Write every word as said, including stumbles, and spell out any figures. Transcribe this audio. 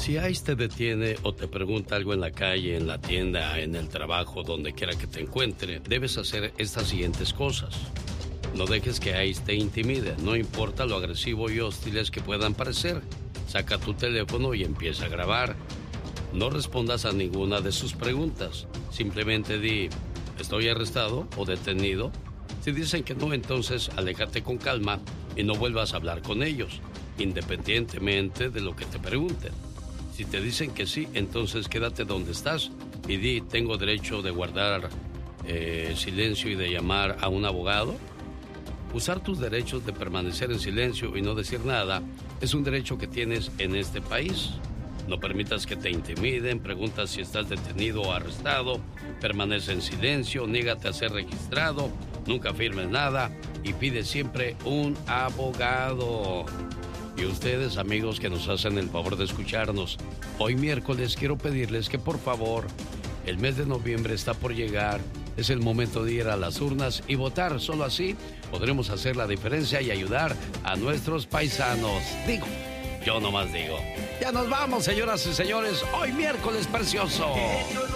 Si ICE te detiene o te pregunta algo en la calle, en la tienda, en el trabajo, donde quiera que te encuentre, debes hacer estas siguientes cosas. No dejes que ICE te intimide, no importa lo agresivo y hostiles que puedan parecer. Saca tu teléfono y empieza a grabar. No respondas a ninguna de sus preguntas. Simplemente di, ¿estoy arrestado o detenido? Si dicen que no, entonces aléjate con calma y no vuelvas a hablar con ellos, independientemente de lo que te pregunten. Si te dicen que sí, entonces quédate donde estás y di, ¿tengo derecho de guardar eh, silencio y de llamar a un abogado? Usar tus derechos de permanecer en silencio y no decir nada es un derecho que tienes en este país. No permitas que te intimiden, pregunta si estás detenido o arrestado, permanece en silencio, niégate a ser registrado, nunca firmes nada y pide siempre un abogado. Y ustedes, amigos que nos hacen el favor de escucharnos, hoy miércoles quiero pedirles que por favor, el mes de noviembre está por llegar, es el momento de ir a las urnas y votar. Solo así podremos hacer la diferencia y ayudar a nuestros paisanos. Digo, yo nomás digo. Ya nos vamos, señoras y señores, hoy miércoles precioso.